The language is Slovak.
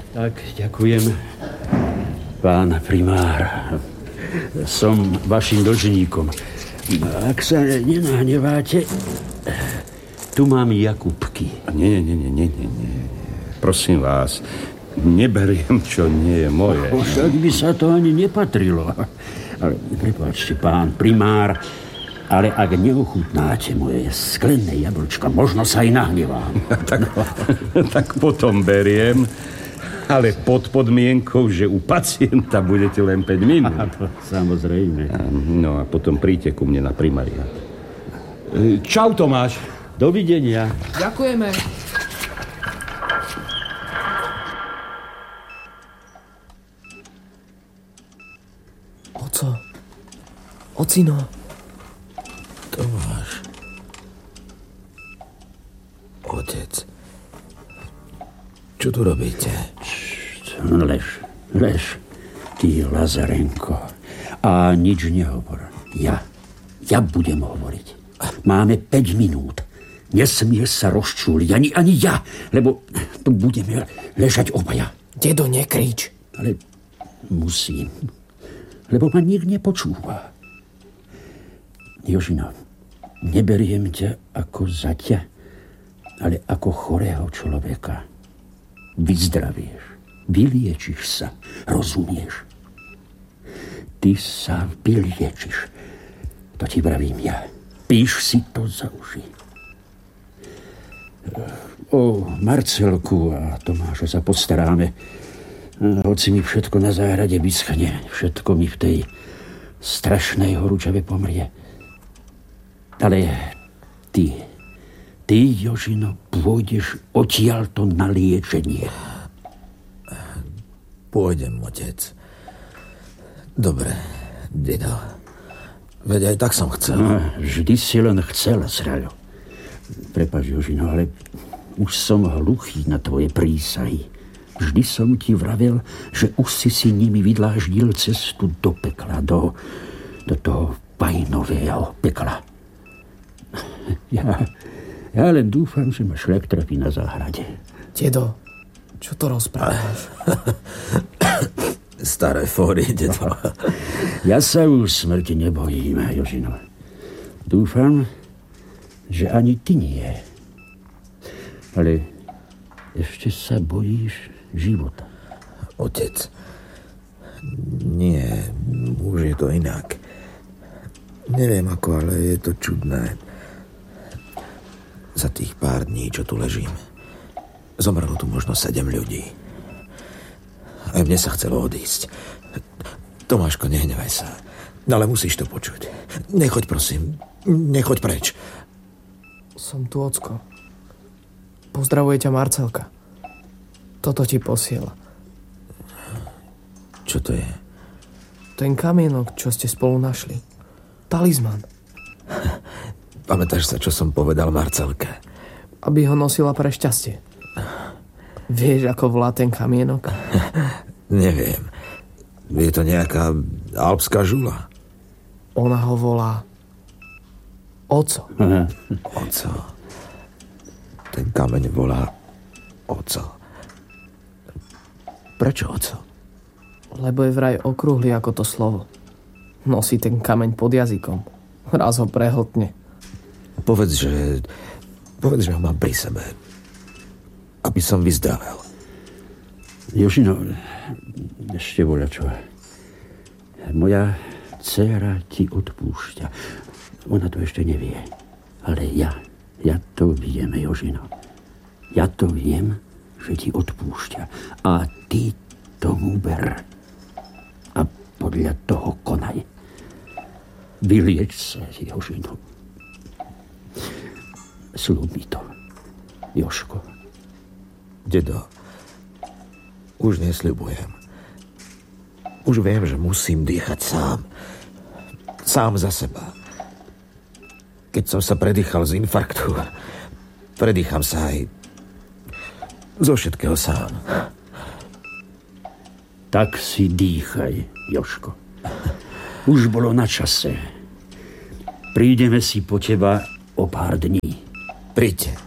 Tak, ďakujem, pán primár. Som vašim dlžníkom. Ak sa nenahneváte, tu mám Jakubky. Nie. Prosím vás, neberiem, čo nie je moje. Však by sa to ani nepatrilo. Ale prepáčte, pán primár, ale ak neochutnáte moje sklené jablčka, možno sa aj nahnevám. Tak potom beriem, ale pod podmienkou, že u pacienta budete len 5 minút. Samozrejme. No a potom príďte ku mne na primariát. Čau, Tomáš. Dovidenia. Ďakujeme. Ocino. Tomáš. Otec. Čo tu robíte? Lež, ty Lazarenko. A nič nehovor. Ja budem hovoriť. Máme 5 minút. Nesmieš sa rozčúliť, ani ja, lebo tu budeme ležať obaja. Dedo, nekrič. Ale musím, lebo ma nik nepočúva. Jožino, neberiem ťa ako zaťa, ale ako chorého človeka. Vyzdravieš, vyliečiš sa, rozumieš? Ty sa vyliečiš. To ti vravím ja. Píš si to za uši. O Marcelku a Tomáša sa postaráme. Hoci mi všetko na záhrade vyschne, všetko mi v tej strašnej horúčave pomrie. Ale ty, Jožino, pôjdeš odtiaľto na liečenie. Pôjdem, otec. Dobre, dedo. Veď aj tak som chcel. Vždy si len chcel, Zraľo. Prepáč, Jožino, ale už som hluchý na tvoje prísahy. Vždy som ti vravel, že už si nimi vydláždil cestu do pekla, do toho vajnového pekla. Ja len dúfam, že ma šľak trafí na záhrade. Dedo, čo to rozprávaš? Staré fóry, dedo. Ja sa už smrti nebojím, Jožino. Dúfam, že ani ty nie. Ale ešte sa bojíš života. Otec, nie, už je to inak. Neviem ako, ale je to čudné. Za tých pár dní, čo tu ležím, zomrelo tu možno 7 ľudí. Aj mne sa chcelo odísť. Tomáško, nehnevaj sa. Ale musíš to počuť. Nechoď, prosím. Nechoď preč. Som tu, ocko. Pozdravuje ťa Marcelka. Toto ti posiela. Čo to je? Ten kamienok, čo ste spolu našli. Talizman. Pamätáš sa, čo som povedal Marcelke? Aby ho nosila pre šťastie. Vieš, ako volá ten kamienok? Neviem. Je to nejaká alpská žula. Ona ho volá Oco. Oco. Ten kameň volá Oco. Prečo Oco? Lebo je vraj okrúhly ako to slovo. Nosí ten kameň pod jazykom. Raz ho prehltne. Povedz, že ho mám pri sebe. Aby som vyzdravel. Jožino, ešte voľačo. Moja dcéra ti odpúšťa. Ona to ešte nevie. Ale ja to viem, Jožino. Ja to viem, že ti odpúšťa. A ty tomu ber. A podľa toho konaj. Vylieč sa, Jožino. Sľub mi to, Jožko. Dedo, už nesľubujem. Už viem, že musím dýchať sám. Sám za seba. Keď som sa predýchal z infarktu, predýcham sa aj zo všetkého sám. Tak si dýchaj, Jožko. Už bolo na čase. Prídeme si po teba o pár dní. Príďte.